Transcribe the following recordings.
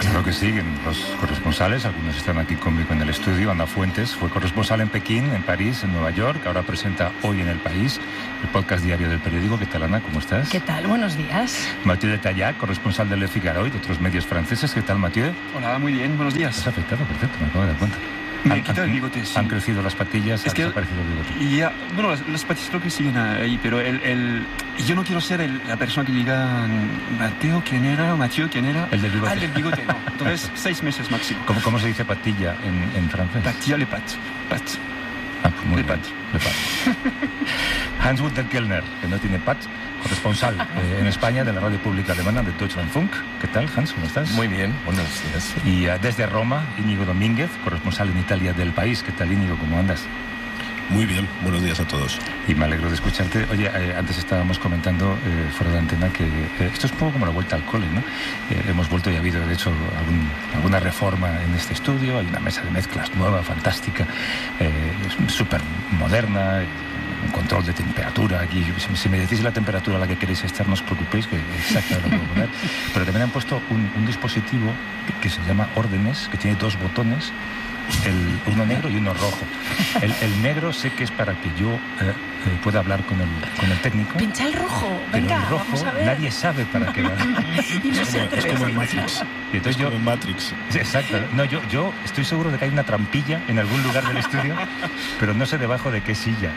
Claro que siguen los corresponsales, algunos están aquí conmigo en el estudio. Ana Fuentes fue corresponsal en Pekín, en París, en Nueva York, ahora presenta Hoy en el País, el podcast diario del periódico. ¿Qué tal, Ana? ¿Cómo estás? ¿Qué tal? Buenos días. Mathieu de Tallac, corresponsal del Le Figaro y de otros medios franceses. ¿Qué tal, Mathieu? Hola, muy bien, buenos días. ¿Estás afectado? Perfecto, me acabo de dar cuenta. Me he quitado el bigote, sí. Han crecido las patillas, es ha que desaparecido el bigote. Ya, bueno, las patillas creo que siguen ahí, pero yo no quiero ser la persona que diga Mathieu, ¿quién era? El del bigote. El del bigote, no. Entonces, 6 meses máximo. ¿Cómo se dice patilla en francés? Patilla, le pat. Ah, pues muy bien. Le pat. Hans Wunderkellner, que no tiene pat, corresponsal en España de la radio pública alemana de Deutschlandfunk. ¿Qué tal, Hans? ¿Cómo estás? Muy bien, buenos días. Y desde Roma, Íñigo Domínguez, corresponsal en Italia del País. ¿Qué tal, Íñigo? ¿Cómo andas? Muy bien, buenos días a todos. Y me alegro de escucharte. Oye, antes estábamos comentando fuera de antena que esto es un poco como la vuelta al cole, ¿no? Hemos vuelto y ha habido, de hecho, alguna reforma en este estudio. Hay una mesa de mezclas nueva, fantástica, súper moderna, un control de temperatura aquí. Si me decís la temperatura a la que queréis estar, no os preocupéis, que exactamente lo puedo poner. Pero también han puesto un dispositivo que se llama Órdenes, que tiene 2 botones, uno negro y uno rojo. El negro sé que es para que yo pueda hablar con el técnico. Pincha el rojo, pero venga, el rojo vamos a ver. nadie sabe para qué va. Es como en Matrix. Y entonces como en Matrix. Exacto. No, yo estoy seguro de que hay una trampilla en algún lugar del estudio, pero no sé debajo de qué silla.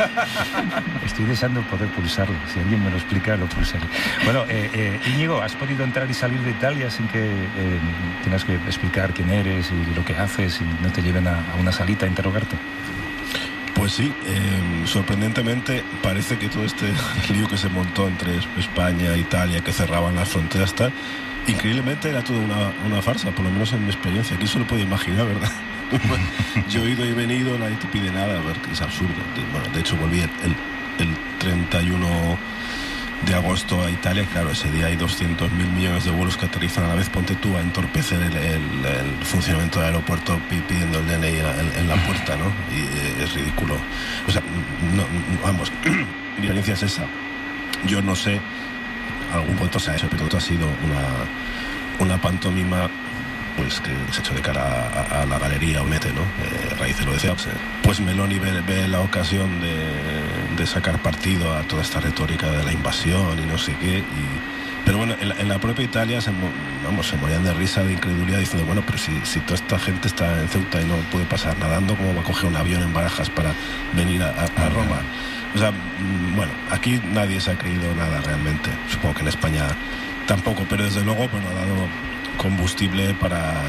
Estoy deseando poder pulsarlo. Si alguien me lo explica, lo pulsaré. Bueno, Íñigo, ¿has podido entrar y salir de Italia sin que tengas que explicar quién eres y lo que haces y no te lleven a una salita a interrogarte? Pues sí, sorprendentemente parece que todo este lío que se montó entre España e Italia, que cerraban las fronteras, increíblemente era toda una farsa, por lo menos en mi experiencia. Aquí se lo puede imaginar, ¿verdad? Yo he ido y venido, nadie te pide nada, a ver, que es absurdo. Bueno, de hecho volví el 31 de agosto a Italia. Claro, ese día hay 200.000 millones de vuelos que aterrizan a la vez. Ponte tú a entorpecer el funcionamiento del aeropuerto pidiendo el DNI en la puerta, ¿no? Y es ridículo. O sea, vamos, mi experiencia es esa. Yo no sé, algún punto se ha hecho, pero esto ha sido una pantomima pues que se ha hecho de cara a la galería Onete, ¿no? Raíz de lo decía. Pues Meloni ve la ocasión de sacar partido a toda esta retórica de la invasión y no sé qué. Pero bueno, en la propia Italia se morían de risa, de incredulidad, diciendo, bueno, pero si toda esta gente está en Ceuta y no puede pasar nadando, ¿cómo va a coger un avión en Barajas para venir a Roma? O sea, bueno, aquí nadie se ha creído nada realmente. Supongo que en España tampoco, pero desde luego, bueno, ha dado combustible para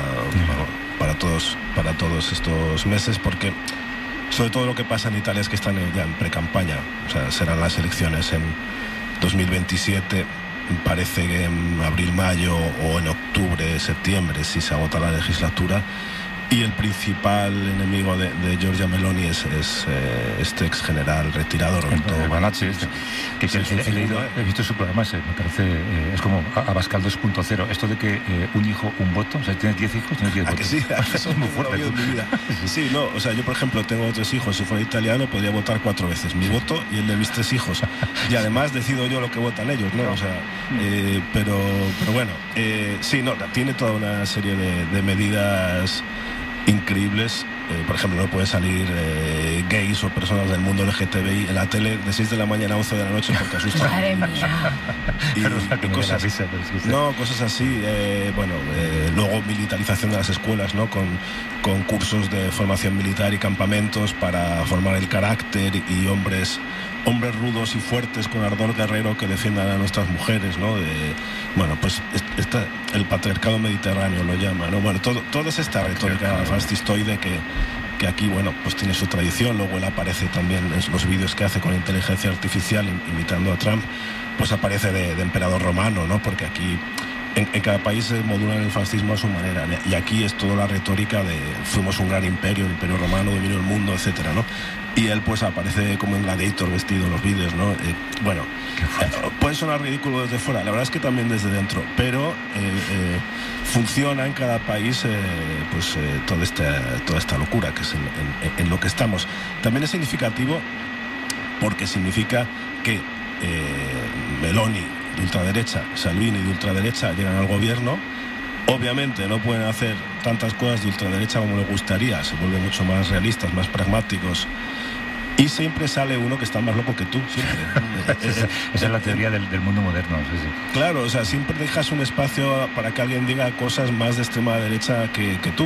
todos estos meses, porque sobre todo lo que pasa en Italia es que están ya en pre-campaña. O sea, serán las elecciones en 2027, parece que en abril, mayo o en octubre, septiembre, si se agota la legislatura. Y el principal enemigo de Giorgia Meloni es este ex general retirado, Roberto Banazzi. He visto su programa, me parece, es como Abascal 2.0. Esto de que un hijo, un voto, o sea, tienes 10 hijos, tienes 10 votos. Que sí, eso es muy fuerte en mi vida. Sí, no, o sea, yo por ejemplo tengo 3 hijos, si fuera italiano podría votar 4 veces mi voto y el de mis 3 hijos. Y además decido yo lo que votan ellos, ¿no? O sea, pero bueno, sí, no, tiene toda una serie de medidas increíbles. Por ejemplo, no puede salir gays o personas del mundo LGTBI en la tele de 6 de la mañana a 11 de la noche porque asustan. Madre mía. y cosas, no, cosas así. Luego militarización de las escuelas, ¿no? Con cursos de formación militar y campamentos para formar el carácter y hombres rudos y fuertes con ardor guerrero que defiendan a nuestras mujeres, ¿no? Pues el patriarcado mediterráneo lo llama, ¿no? Bueno, toda es esta retórica fascistoide que aquí, bueno, pues tiene su tradición. Luego él aparece también en los vídeos que hace con inteligencia artificial imitando a Trump, pues aparece de emperador romano, ¿no? Porque aquí en cada país se modulan el fascismo a su manera, y aquí es toda la retórica de fuimos un gran imperio, el imperio romano dominó el mundo, etcétera, ¿no? Y él pues aparece como un gladiator vestido en los vídeos, ¿no? Puede sonar ridículo desde fuera, la verdad es que también desde dentro, pero funciona en cada país toda esta locura que es en lo que estamos. También es significativo porque significa que Meloni de ultraderecha, Salvini de ultraderecha llegan al gobierno Obviamente no pueden hacer tantas cosas de ultraderecha como les gustaría, se vuelven mucho más realistas, más pragmáticos. Y siempre sale uno que está más loco que tú, siempre. Esa es la teoría del mundo moderno. Sí. Claro, o sea, siempre dejas un espacio para que alguien diga cosas más de extrema derecha que tú.